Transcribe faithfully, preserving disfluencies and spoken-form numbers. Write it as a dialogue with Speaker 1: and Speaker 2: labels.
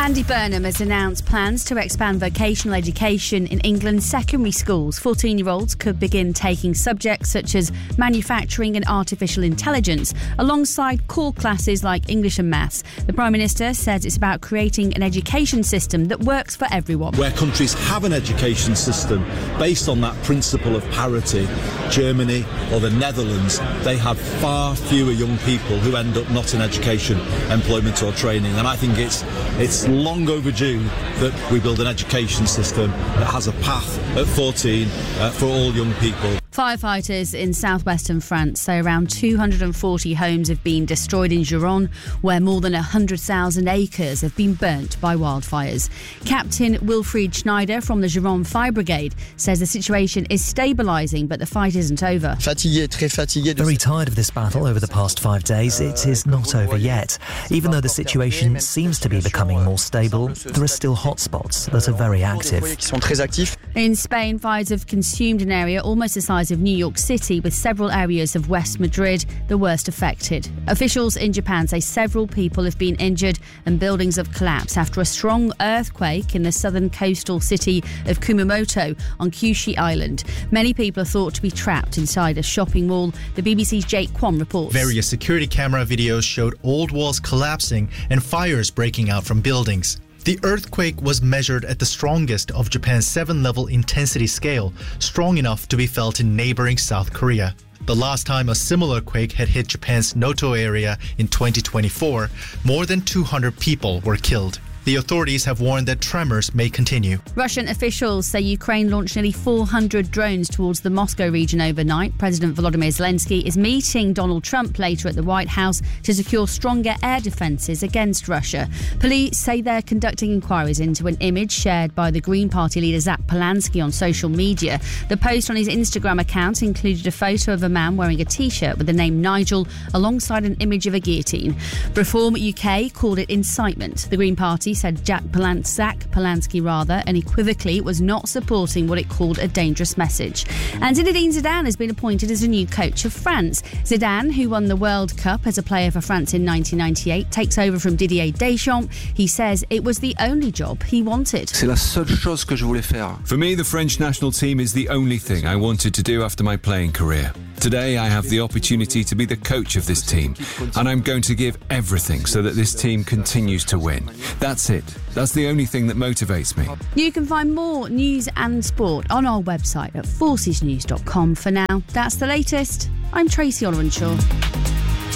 Speaker 1: Andy Burnham has announced plans to expand vocational education in England's secondary schools. fourteen-year-olds could begin taking subjects such as manufacturing and artificial intelligence alongside core classes like English and maths. The Prime Minister says it's about creating an education system that works for everyone.
Speaker 2: Where countries have an education system based on that principle of parity, Germany or the Netherlands, they have far fewer young people who end up not in education, employment or training. And I think it's it's long overdue that we build an education system that has a path at fourteen uh, for all young people.
Speaker 1: Firefighters in southwestern France say around two hundred forty homes have been destroyed in Gironde, where more than one hundred thousand acres have been burnt by wildfires. Captain Wilfried Schneider from the Gironde Fire Brigade says the situation is stabilising, but the fight isn't over.
Speaker 3: Very tired of this battle over the past five days. It is not over yet. Even though the situation seems to be becoming more stable, there are still hotspots that are very active.
Speaker 1: In Spain, fires have consumed an area almost the size of New York City, with several areas of West Madrid the worst affected. Officials in Japan say several people have been injured and buildings have collapsed after a strong earthquake in the southern coastal city of Kumamoto on Kyushu Island. Many people are thought to be trapped inside a shopping mall. The B B C's Jake Kwon reports.
Speaker 4: Various security camera videos showed old walls collapsing and fires breaking out from buildings. The earthquake was measured at the strongest of Japan's seven-level intensity scale, strong enough to be felt in neighbouring South Korea. The last time a similar quake had hit Japan's Noto area in twenty twenty-four, more than two hundred people were killed. The authorities have warned that tremors may continue.
Speaker 1: Russian officials say Ukraine launched nearly four hundred drones towards the Moscow region overnight. President Volodymyr Zelensky is meeting Donald Trump later at the White House to secure stronger air defences against Russia. Police say they're conducting inquiries into an image shared by the Green Party leader Zach Polanski on social media. The post on his Instagram account included a photo of a man wearing a T-shirt with the name Nigel alongside an image of a guillotine. Reform U K called it incitement. The Green Party said Jack Polan- Zach Polanski rather, unequivocally was not supporting what it called a dangerous message. And Zinedine Zidane has been appointed as the new coach of France. Zidane, who won the World Cup as a player for France in nineteen ninety-eight, takes over from Didier Deschamps. He says it was the only job he wanted.
Speaker 5: C'est la seule chose que je voulais faire.
Speaker 6: For me, the French national team is the only thing I wanted to do after my playing career. Today I have the opportunity to be the coach of this team, and I'm going to give everything so that this team continues to win. That's it. That's the only thing that motivates me.
Speaker 1: You can find more news and sport on our website at forces news dot com. For now, that's the latest. I'm Tracy Olorenshaw.